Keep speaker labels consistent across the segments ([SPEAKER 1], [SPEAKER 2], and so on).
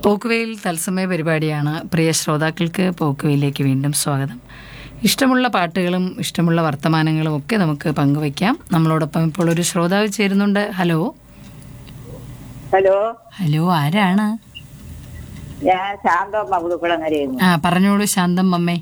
[SPEAKER 1] പോക്കുവെയിൽ തത്സമയ പരിപാടിയാണ്. പ്രിയ ശ്രോതാക്കൾക്ക് പോക്കുവെയിലേക്ക് വീണ്ടും സ്വാഗതം. ഇഷ്ടമുള്ള പാട്ടുകളും ഇഷ്ടമുള്ള വർത്തമാനങ്ങളും ഒക്കെ നമുക്ക് പങ്കുവയ്ക്കാം. നമ്മളോടൊപ്പം ഇപ്പോൾ ഒരു ശ്രോതാവ് ചേരുന്നുണ്ട്. ഹലോ
[SPEAKER 2] ഹലോ
[SPEAKER 1] ഹലോ, ആരാണ്?
[SPEAKER 2] ഞാൻ ശാന്തമ്മ പുതുക്കുളങ്ങരയായിരുന്നു.
[SPEAKER 1] പറഞ്ഞോളൂ ശാന്തം അമ്മേ.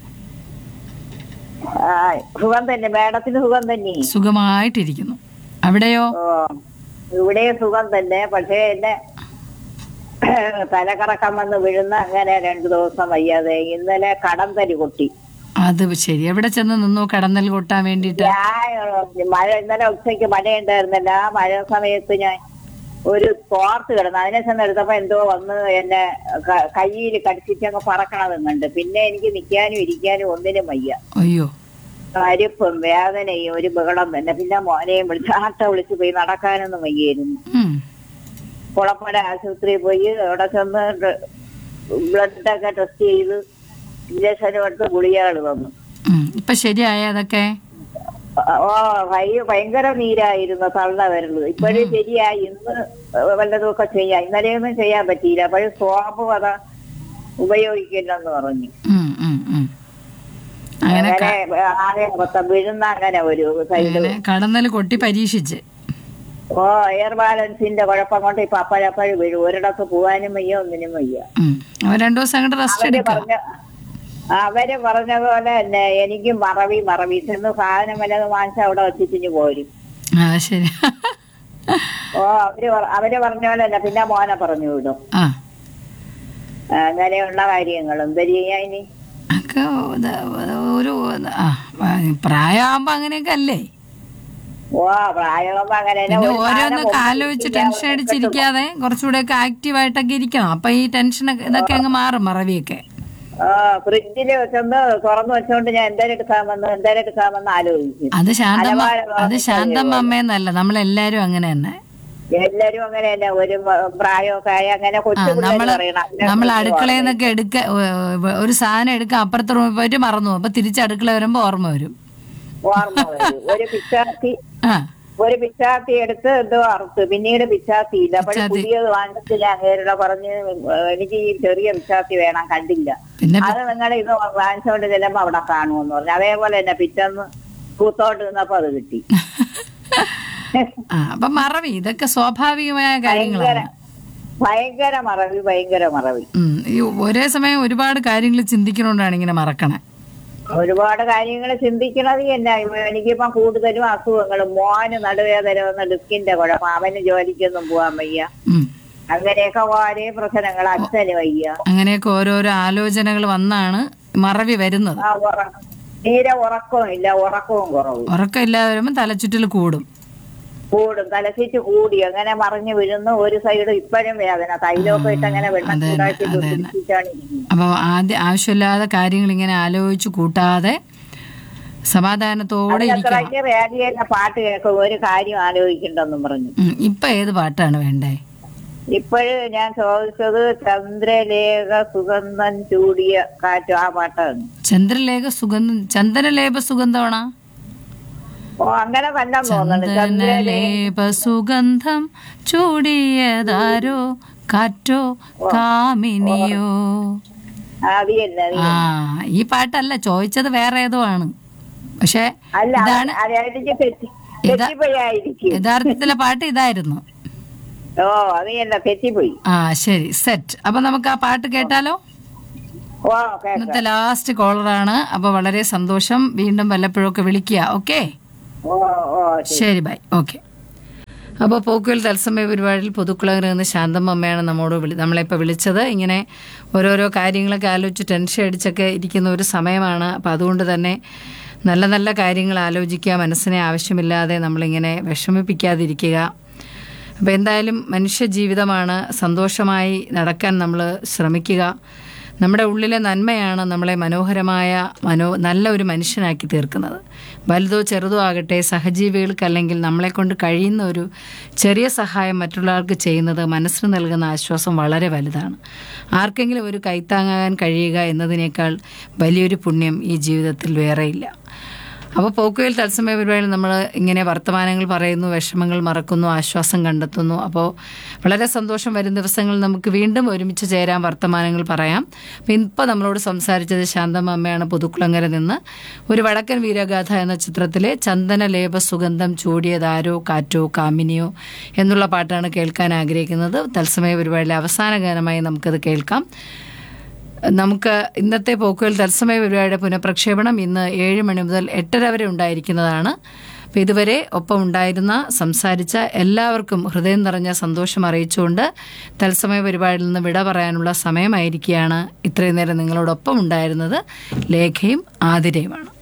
[SPEAKER 2] സുഖം തന്നെ, മേഡത്തിന് സുഖം തന്നെ?
[SPEAKER 1] സുഖമായിട്ടിരിക്കുന്നു. അവിടെയോ?
[SPEAKER 2] ഇവിടെ സുഖം തന്നെ. പക്ഷേ എന്നെ തലകറക്കം വന്ന് വീഴുന്ന അങ്ങനെ 2 ദിവസം വയ്യാതെ. ഇന്നലെ കടന്തല് കൊട്ടി.
[SPEAKER 1] അത് ശരി. എവിടെ ചെന്ന് നിന്നു കടന്നൽ കൊട്ടാൻ വേണ്ടിട്ട്?
[SPEAKER 2] മഴ ഇന്നലെ ഉച്ചയ്ക്ക് മഴയുണ്ടായിരുന്നല്ല. ആ മഴ സമയത്ത് ഞാൻ ഒരു തോർത്ത് കിടന്നു. അതിനെ ചെന്ന് എടുത്തപ്പോ എന്തോ വന്ന് എന്നെ കയ്യിൽ കടിച്ചിട്ടങ്ങ് പറക്കണമെന്നുണ്ട്. പിന്നെ എനിക്ക് നിൽക്കാനും ഇരിക്കാനും ഒന്നിനും വയ്യ.
[SPEAKER 1] അയ്യോ,
[SPEAKER 2] പരിപ്പും വേദനയും ഒരു ബഹളം തന്നെ. പിന്നെ മോനെയും വിളിച്ച് പോയി, നടക്കാനൊന്നും വയ്യായിരുന്നു. കുളപ്പുഴ ആശുപത്രിയിൽ പോയി അവിടെ ചെന്ന് ബ്ലഡൊക്കെ ടെസ്റ്റ് ചെയ്ത് ഇഞ്ചക്ഷനും എടുത്ത് ഗുളികകൾ തന്നു.
[SPEAKER 1] ഇപ്പൊ ശരിയായ അതൊക്കെ?
[SPEAKER 2] ഭയങ്കര നീരായിരുന്നു തള്ള വരല്. ഇപ്പോഴും ശരിയായി. ഇന്ന് വല്ലതുമൊക്കെ ചെയ്യാം. ഇന്നലെയൊന്നും ചെയ്യാൻ പറ്റിയില്ല. അപ്പോഴും സോപ്പ് അത ഉപയോഗിക്കില്ലെന്ന് പറഞ്ഞു. അങ്ങനെ ആകെ മൊത്തം വീഴുന്ന അങ്ങനെ ഒരു സൈഡ്
[SPEAKER 1] കടന്നൽ കൊട്ടി പരീക്ഷിച്ച്.
[SPEAKER 2] എയർ ബാലൻസിന്റെ കുഴപ്പം കൊണ്ട് ഇപ്പൊ അപ്പോഴപ്പോഴും വീഴും. ഒരിടത്ത് പോവാനും വയ്യ, ഒന്നിനും വയ്യ.
[SPEAKER 1] 2 ദിവസം അങ്ങോട്ട് റെസ്റ്റ് എടുക്കാം.
[SPEAKER 2] അവര് പറഞ്ഞ പോലെ തന്നെ എനിക്കും മറവി ചെന്ന് സാധനം വല്ലതും വാങ്ങിച്ചാൽ അവിടെ വെച്ചിട്ടിഞ്ഞ് പോരും.
[SPEAKER 1] ശരി.
[SPEAKER 2] അവര് പറഞ്ഞ പോലെ തന്നെ. പിന്നെ മോനെ പറഞ്ഞു വിടും. അങ്ങനെയുള്ള കാര്യങ്ങളും എന്ത് ചെയ്യാ ഇനി?
[SPEAKER 1] ഒരു പ്രായമാകുമ്പോ അങ്ങനെയൊക്കെ അല്ലേ?
[SPEAKER 2] പ്രായമാകുമ്പോ അങ്ങനെ
[SPEAKER 1] ഓരോന്നൊക്കെ ആലോചിച്ച് ടെൻഷൻ അടിച്ചിരിക്കാതെ കുറച്ചുകൂടെ ഒക്കെ ആക്റ്റീവായിട്ടൊക്കെ ഇരിക്കണം. അപ്പൊ ഈ ടെൻഷൻ ഇതൊക്കെ അങ്ങ് മാറും, മറവിയൊക്കെ.
[SPEAKER 2] ഫ്രിഡ്ജില് ചെന്ന് തുറന്നു വെച്ചോണ്ട് ഞാൻ എന്തായാലും എടുക്കാമെന്ന് ആലോചിക്കും.
[SPEAKER 1] അത് ശാന്തം അമ്മയെന്നല്ല, നമ്മളെല്ലാരും അങ്ങനെ തന്നെ.
[SPEAKER 2] എല്ലാരും അങ്ങനെ തന്നെ. ഒരു പ്രായമൊക്കെ ആയി അങ്ങനെ
[SPEAKER 1] നമ്മൾ അടുക്കളയിൽ നിന്നൊക്കെ ഒരു സാധനം എടുക്കാൻ അപ്പുറത്തെ റൂമിൽ പോയിട്ട് മറന്നു. അപ്പൊ തിരിച്ച് അടുക്കള വരുമ്പോ ഓർമ്മ വരും.
[SPEAKER 2] ഒരു പിച്ചാത്തി എടുത്ത് എന്തോ അറുത്ത്, പിന്നീട് പിച്ചാത്തി ഇല്ല. അപ്പോഴും പുതിയത് വാങ്ങിച്ച് ഞാൻ നേരിടെ പറഞ്ഞ് എനിക്ക് ഈ ചെറിയ പിച്ചാത്തി വേണം, കണ്ടില്ല. അത് നിങ്ങൾ ഇത് വാങ്ങിച്ചോണ്ട് ചെല്ലുമ്പോ അവിടെ കാണുമെന്ന് പറഞ്ഞു. അതേപോലെ തന്നെ പിറ്റന്ന് കൂത്തോട്ട് നിന്നപ്പോ അത് കിട്ടി.
[SPEAKER 1] അപ്പൊ മറവി ഇതൊക്കെ സ്വാഭാവികമായ കാര്യങ്ങളാണ്.
[SPEAKER 2] ഭയങ്കര മറവി.
[SPEAKER 1] ഒരേ സമയം ഒരുപാട് കാര്യങ്ങൾ ചിന്തിക്കണോണ്ടാണ് ഇങ്ങനെ മറക്കണേ.
[SPEAKER 2] ഒരുപാട് കാര്യങ്ങൾ ചിന്തിക്കണത് തന്നെ. എനിക്കിപ്പം കൂടുതലും അസുഖങ്ങളും. മോന് നടുവേദന വന്ന ഡിസ്കിന്റെ കുഴപ്പം, അവന് ജോലിക്കൊന്നും പോവാൻ വയ്യ. അങ്ങനെയൊക്കെ ഓരോ പ്രശ്നങ്ങൾ. അച്ഛന് വയ്യ. അങ്ങനെയൊക്കെ
[SPEAKER 1] ഓരോരോ ആലോചനകൾ വന്നാണ് മറവി വരുന്നത്.
[SPEAKER 2] തീരെ ഉറക്കവും കുറവ്.
[SPEAKER 1] ഉറക്കമില്ലാതെ വരുമ്പോ തലച്ചുറ്റൽ കൂടും.
[SPEAKER 2] തലച്ചിട്ട് കൂടി അങ്ങനെ മറിഞ്ഞു വീഴുന്നു. ഒരു സൈഡ് ഇപ്പോഴും വേദന. തൈലമൊക്കെ ഇട്ട് അങ്ങനെ വെള്ളം ചൂടാക്കി കുടിച്ചിട്ടാണ്.
[SPEAKER 1] അപ്പൊ ആവശ്യമില്ലാതെ കാര്യങ്ങൾ ഇങ്ങനെ ആലോചിച്ച് കൂട്ടാതെ സമാധാനത്തോടെ
[SPEAKER 2] റേഡിയോയിലെ പാട്ട് കേൾക്കും. ഒരു കാര്യം ആലോചിക്കണ്ടെന്നും പറഞ്ഞു.
[SPEAKER 1] ഇപ്പൊ ഏത് പാട്ടാണ് വേണ്ടേ?
[SPEAKER 2] ഇപ്പോഴും ഞാൻ ചോദിച്ചത് ചന്ദ്രലേഖ സുഗന്ധം ചൂടിയ കാറ്റ്, ആ പാട്ടാണ്.
[SPEAKER 1] ചന്ദ്രലേഖ സുഗന്ധമാണോ?
[SPEAKER 2] അങ്ങനെ തന്നെ തോന്നുന്നു.
[SPEAKER 1] ചന്ദ്രലേപ സുഗന്ധം ചൂടിയതാരോ, കാറ്റോ കാമിനിയോ. ഈ പാട്ടല്ല ചോദിച്ചത്, വേറെ ഏതോ ആണ്. പക്ഷെ ഇതാണ് യഥാർത്ഥത്തിലെ പാട്ട്. ഇതായിരുന്നു.
[SPEAKER 2] തെറ്റിപ്പോയി.
[SPEAKER 1] ശരി, സെറ്റ്. അപ്പൊ നമുക്ക് ആ പാട്ട് കേട്ടാലോ? ഇന്നത്തെ ലാസ്റ്റ് കോളറാണ്. അപ്പൊ വളരെ സന്തോഷം. വീണ്ടും വല്ലപ്പോഴൊക്കെ വിളിക്കുക. ഓക്കെ, ശരി, ബൈ. ഓക്കെ. അപ്പോൾ പോക്കുവെയിൽ തത്സമയ പരിപാടിയിൽ പുതുക്കുളങ്ങര നിന്ന് ശാന്തമ്മ അമ്മയാണ് നമ്മളിപ്പോൾ വിളിച്ചത്. ഇങ്ങനെ ഓരോരോ കാര്യങ്ങളൊക്കെ ആലോചിച്ച് ടെൻഷൻ അടിച്ചൊക്കെ ഇരിക്കുന്ന ഒരു സമയമാണ്. അപ്പോൾ അതുകൊണ്ട് തന്നെ നല്ല നല്ല കാര്യങ്ങൾ ആലോചിക്കുക. മനസ്സിനെ ആവശ്യമില്ലാതെ നമ്മളിങ്ങനെ വിഷമിപ്പിക്കാതിരിക്കുക. അപ്പോൾ എന്തായാലും മനുഷ്യ ജീവിതമാണ്. സന്തോഷമായി നടക്കാൻ നമ്മൾ ശ്രമിക്കുക. നമ്മുടെ ഉള്ളിലെ നന്മയാണ് നമ്മളെ മനോഹരമായ നല്ല ഒരു മനുഷ്യനാക്കി തീർക്കുന്നത്. വലുതോ ചെറുതോ ആകട്ടെ, സഹജീവികൾക്കല്ലെങ്കിൽ നമ്മളെക്കൊണ്ട് കഴിയുന്ന ഒരു ചെറിയ സഹായം മറ്റുള്ളവർക്ക് ചെയ്യുന്നത് മനസ്സിന് നൽകുന്ന ആശ്വാസം വളരെ വലുതാണ്. ആർക്കെങ്കിലും ഒരു കൈത്താങ്ങാൻ കഴിയുക എന്നതിനേക്കാൾ വലിയൊരു പുണ്യം ഈ ജീവിതത്തിൽ വേറെയില്ല. അപ്പോൾ പോക്കുവെയിൽ തത്സമയ പരിപാടിയിൽ നമ്മൾ ഇങ്ങനെ വർത്തമാനങ്ങൾ പറയുന്നു, വിഷമങ്ങൾ മറക്കുന്നു, ആശ്വാസം കണ്ടെത്തുന്നു. അപ്പോൾ വളരെ സന്തോഷം. വരും ദിവസങ്ങളിൽ നമുക്ക് വീണ്ടും ഒരുമിച്ച് ചേരാൻ, വർത്തമാനങ്ങൾ പറയാം. അപ്പോൾ ഇപ്പോൾ നമ്മളോട് സംസാരിച്ചത് ശാന്തമ്മ അമ്മയാണ്, പുതുക്കുളങ്ങര നിന്ന്. ഒരു വടക്കൻ വീരഗാഥ എന്ന ചിത്രത്തിലെ ചന്ദനലേപ സുഗന്ധം ചൂടിയതാരോ കാറ്റോ കാമിനിയോ എന്നുള്ള പാട്ടാണ് കേൾക്കാൻ ആഗ്രഹിക്കുന്നത്. തത്സമയ പരിപാടിയിലെ അവസാന ഗാനമായി നമുക്കത് കേൾക്കാം. നമുക്ക് ഇന്നത്തെ പോക്കുവെയിൽ തത്സമയ പരിപാടിയുടെ പുനഃപ്രക്ഷേപണം ഇന്ന് 7 മണി മുതൽ 8:30 വരെ ഉണ്ടായിരിക്കുന്നതാണ്. അപ്പോൾ ഇതുവരെ ഒപ്പം ഉണ്ടായിരുന്ന, സംസാരിച്ച എല്ലാവർക്കും ഹൃദയം നിറഞ്ഞ സന്തോഷം അറിയിച്ചുകൊണ്ട് തത്സമയ പരിപാടിയിൽ നിന്ന് വിട പറയാനുള്ള സമയമായിരിക്കുകയാണ്. ഇത്രയും നേരം നിങ്ങളോടൊപ്പം ഉണ്ടായിരുന്നത് ലേഖയും ആതിരയുമാണ്.